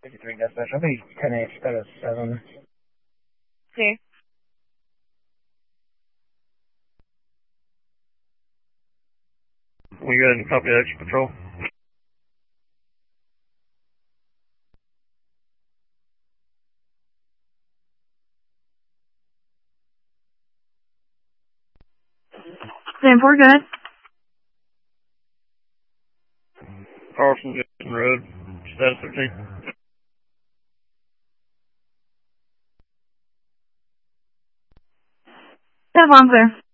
53 dispatch. I'll be 10-8 instead of 7. Okay. We got any copy extra patrol? Stand for good. Carlson Jackson Road, status 13. Step on clear.